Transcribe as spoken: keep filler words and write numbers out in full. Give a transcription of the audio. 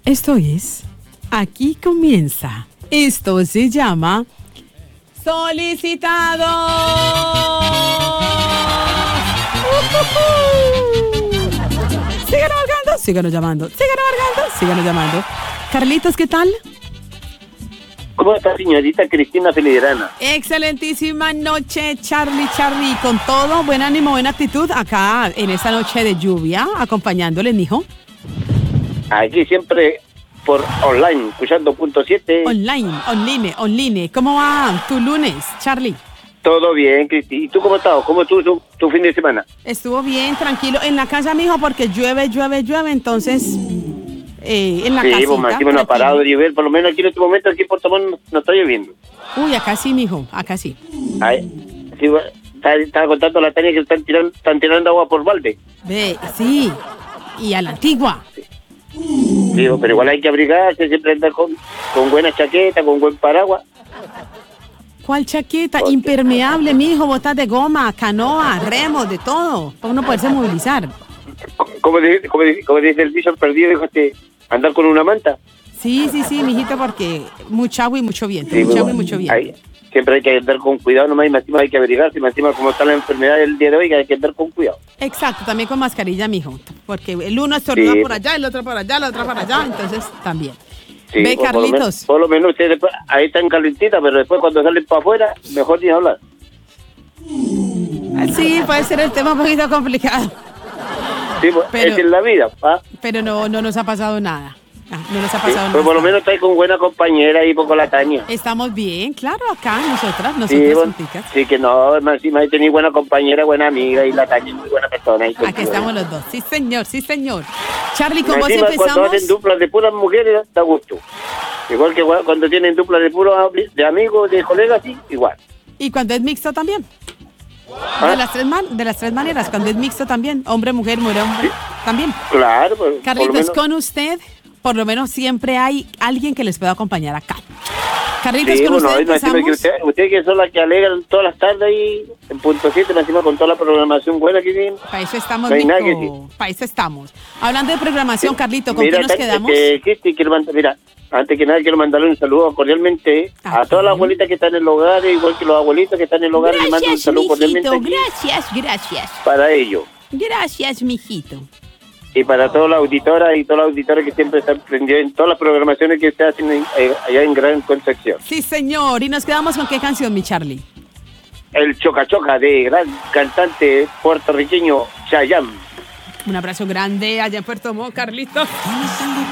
Esto es, aquí comienza. Esto se llama Solicitados. Uh-huh. Síganos marcando, síganos llamando, síganos marcando, síganos llamando. Carlitos, ¿qué tal? ¿Cómo está, señorita Cristina Filigrana? Excelentísima noche, Charlie, Charlie, con todo, buen ánimo, buena actitud, acá en esta noche de lluvia, acompañándole, mijo. Aquí siempre por online, escuchando punto siete. Online, online, online. ¿Cómo va tu lunes, Charlie? Todo bien, Cristi. ¿Y tú cómo estás? ¿Cómo estuvo tu, tu fin de semana? Estuvo bien, tranquilo, en la casa, mijo, porque llueve, llueve, llueve, entonces... Eh, en la sí, casita. Sí, pues aquí no ha parado de llover, por lo menos aquí en este momento, aquí en Puerto Montt no, no está lloviendo. Uy, acá sí, mijo, acá sí. Ay, sí, estaba, estaba contando a la Tania que están tirando, están tirando agua por balde. Ve, sí, y a la antigua. Sí, sí, pero igual hay que abrigarse, siempre andar con, con buena chaqueta, con buen paraguas. ¿Cuál chaqueta? Porque... Impermeable, mijo, botas de goma, canoa, remos, de todo, para uno poderse movilizar. Como dice, como dice, como dice el bicho perdido, dijo este, andar con una manta. Sí, sí, sí, mijito, porque mucha agua y mucho viento, sí, mucha agua y mucho viento. Hay, siempre hay que andar con cuidado nomás, y más encima hay que abrigarse, y más encima como está la enfermedad del día de hoy, hay que andar con cuidado. Exacto, también con mascarilla, mijo, porque el uno estornuda sí. por allá, el otro por allá, el otro por allá, entonces también. Sí, Ve, Carlitos. Por lo menos, menos ustedes después, ahí están calentitas, pero después cuando salen para afuera, mejor ni hablar. Sí, puede ser el tema un poquito complicado. Sí, pues, pero, es en la vida. ¿Ah? Pero no, no nos ha pasado nada. Ah, no nos ha pasado sí, nada. Pues por lo menos estáis con buena compañera y con la Tania. Estamos bien, claro, acá nosotras, nosotras sí, bueno, sí, que no, encima ahí tenéis buena compañera, buena amiga y la Tania es muy buena persona. Y aquí estamos los dos, sí señor, sí señor. Charlie, ¿con vos encima, empezamos? Cuando hacen duplas de puras mujeres, da gusto. Igual que cuando tienen duplas de puros de amigos, de colegas, sí, igual. ¿Y cuando es mixto también? ¿Ah? De las tres man de las tres maneras, cuando es mixto también, hombre, mujer, mujer, hombre, sí. También. Claro. Pues, Carlitos, menos... con usted, por lo menos siempre hay alguien que les pueda acompañar acá. Carlitos, sí, con bueno, usted empezamos... que usted, usted que son las que alegran todas las tardes ahí en punto siete, encima con toda la programación buena que tienen. Para eso estamos, no mijo, sí. Para eso estamos. Hablando de programación, sí. Carlito, ¿con mira, qué nos quedamos? Que, que, que, que, mira, antes que nada quiero mandarle un saludo cordialmente ah, a todas las abuelitas que están en el hogar, igual que los abuelitos que están en el hogar. Gracias, le mando un saludo mijito, cordialmente gracias, gracias. Para ellos. Gracias, mijito. Y para todas las auditoras y todas las auditoras que siempre están prendidas en todas las programaciones que se hacen en, eh, allá en Gran Concepción. Sí, señor. ¿Y nos quedamos con qué canción, mi Charlie? El Choca Choca de gran cantante puertorriqueño Chayanne. Un abrazo grande allá en Puerto Montt, Carlitos.